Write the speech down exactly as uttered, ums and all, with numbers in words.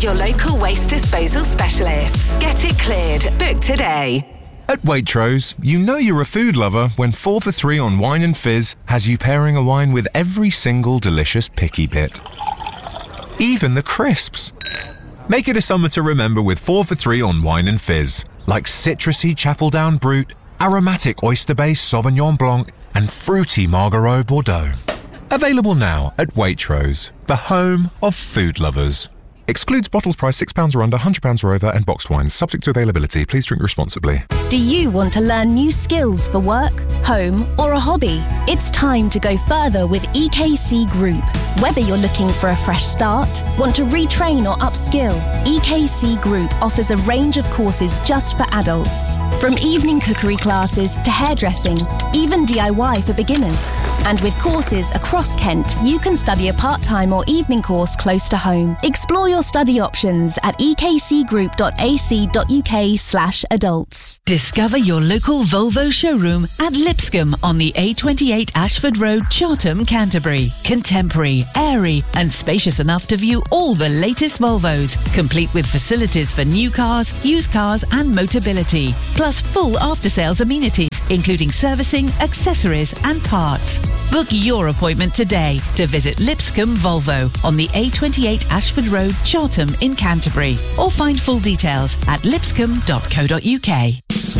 your local waste disposal specialists. Get it cleared. Book today. At Waitrose, you know you're a food lover when four for three on wine and fizz has you pairing a wine with every single delicious picky bit. Even the crisps. Make it a summer to remember with four for three on wine and fizz, like citrusy Chapeldown Brut, aromatic oyster-based Sauvignon Blanc, and fruity Margariot Bordeaux. Available now at Waitrose, the home of food lovers. Excludes bottles priced six pounds or under, one hundred pounds or over, and boxed wines. Subject to availability. Please drink responsibly. Do you want to learn new skills for work, home, or a hobby? It's time to go further with E K C Group. Whether you're looking for a fresh start, want to retrain or upskill, E K C Group offers a range of courses just for adults. From evening cookery classes to hairdressing, even D I Y for beginners. And with courses across Kent, you can study a part-time or evening course close to home. Explore your study options at ekcgroup.ac.uk slash adults. Discover your local Volvo showroom at Lipscombe on the A twenty-eight Ashford Road, Chartham, Canterbury. Contemporary, airy and spacious enough to view all the latest Volvos, complete with facilities for new cars, used cars and Motability, plus full after-sales amenities including servicing, accessories and parts. Book your appointment today to visit Lipscombe Volvo on the A twenty-eight Ashford Road, Chartham in Canterbury, or find full details at lipscombe dot co dot uk.